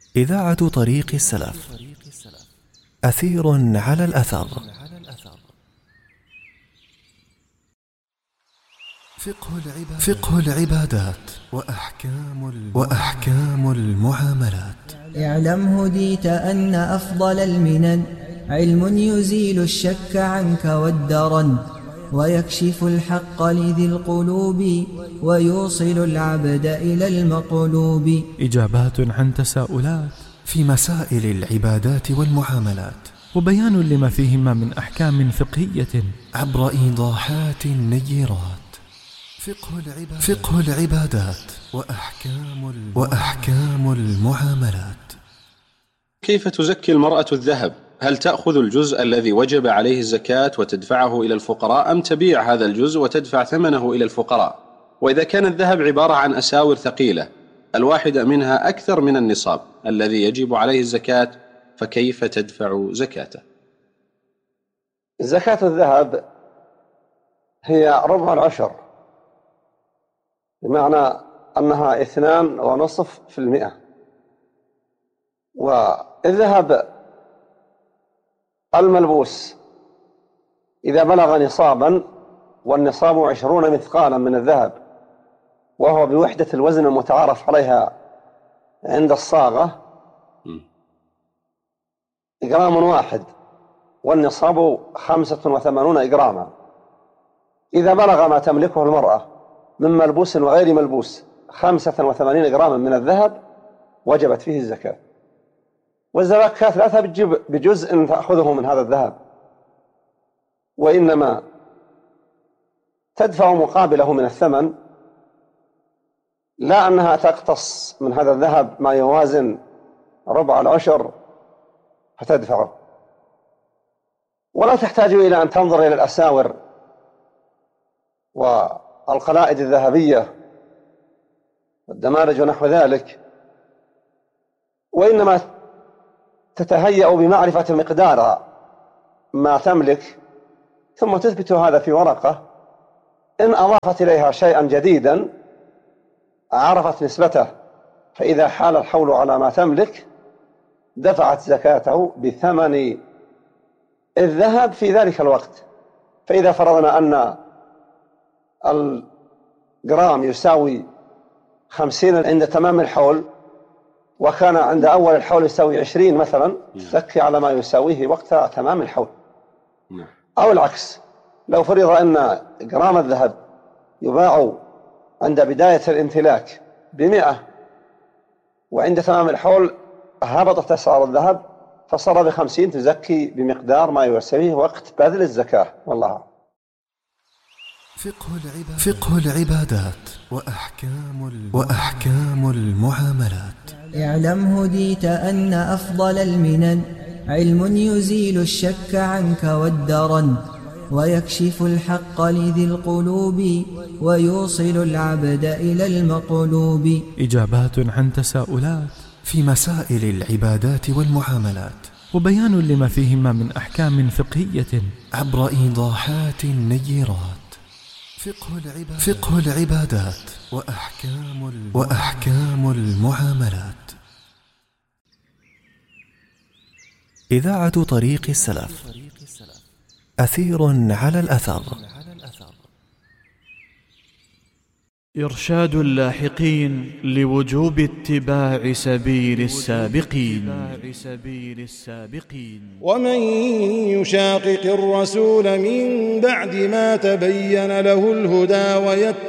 إذاعة طريق السلف. أثير على الأثر. فقه العبادات وأحكام المعاملات. اعلم هديت أن أفضل المنن علم يزيل الشك عنك والدرن، ويكشف الحق لذي القلوب، ويوصل العبد إلى المقلوب. إجابات عن تساؤلات في مسائل العبادات والمعاملات، وبيان لما فيهما من أحكام فقهية عبر إيضاحات نيرات. فقه العبادات وأحكام المعاملات. كيف تزكي المرأة الذهب؟ هل تأخذ الجزء الذي وجب عليه الزكاة وتدفعه إلى الفقراء، أم تبيع هذا الجزء وتدفع ثمنه إلى الفقراء؟ وإذا كان الذهب عبارة عن أساور ثقيلة الواحدة منها أكثر من النصاب الذي يجب عليه الزكاة، فكيف تدفع زكاته؟ زكاة الذهب هي ربع العشر، بمعنى أنها 2.5%. والذهب الملبوس إذا بلغ نصابا، والنصاب 20 مثقالا من الذهب، وهو بوحدة الوزن المتعارف عليها عند الصاغة جرام واحد، والنصاب 85 جراما. إذا بلغ ما تملكه المرأة من ملبوس وغير ملبوس 85 جراما من الذهب، وجبت فيه الزكاة. والزكاة لا تجب بجزء تأخذه من هذا الذهب، وإنما تدفع مقابله من الثمن، لا أنها تقتص من هذا الذهب ما يوازن ربع العشر فتدفعه. ولا تحتاج إلى أن تنظر إلى الأساور والقلائد الذهبية والدمارج ونحو ذلك، وإنما تتهيأ بمعرفة مقدار ما تملك، ثم تثبت هذا في ورقة. إن أضافت إليها شيئا جديدا عرفت نسبته، فإذا حال الحول على ما تملك دفعت زكاته بثمن الذهب في ذلك الوقت. فإذا فرضنا أن الجرام يساوي 50 عند تمام الحول، وكان عند أول الحول يساوي 20 مثلا، تزكي على ما يساويه وقت تمام الحول. أو العكس، لو فرض أن جرام الذهب يباع عند بداية الامتلاك ب100، وعند تمام الحول هبطت أسعار الذهب فصار ب50، تزكي بمقدار ما يساويه وقت بذل الزكاة. والله. فقه العبادات وأحكام المعاملات. اعلم هديت أن أفضل المنن علم يزيل الشك عنك والدرن، ويكشف الحق لذي القلوب، ويوصل العبد إلى المقلوب. إجابات عن تساؤلات في مسائل العبادات والمعاملات، وبيان لما فيهما من أحكام فقهية عبر إيضاحات نيرات. فقه العبادات وأحكام المعاملات. إذاعة طريق السلف. أثير على الأثر. إرشاد اللاحقين لوجوب اتباع سبيل السابقين. ومن يشاقق الرسول من بعد ما تبين له الهدى